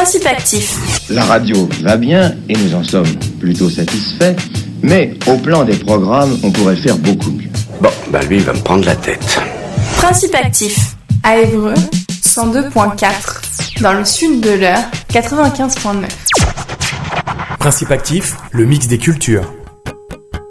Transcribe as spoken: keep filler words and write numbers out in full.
Principe actif. La radio va bien et nous en sommes plutôt satisfaits, mais au plan des programmes, on pourrait faire beaucoup mieux. Bon, bah lui, il va me prendre la tête. Principe actif. À Évreux, cent deux virgule quatre. Dans le sud de l'Eure, quatre-vingt-quinze virgule neuf. Principe actif, le mix des cultures.